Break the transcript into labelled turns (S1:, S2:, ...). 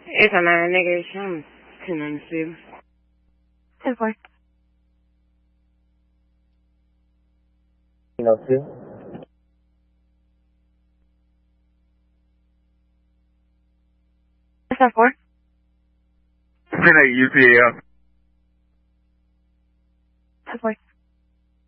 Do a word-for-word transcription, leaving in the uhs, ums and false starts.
S1: Esa nada negative chama. Que não sei.
S2: ten four.
S3: You know, too.
S2: ten four.
S4: ten eight U P A L.
S2: ten four.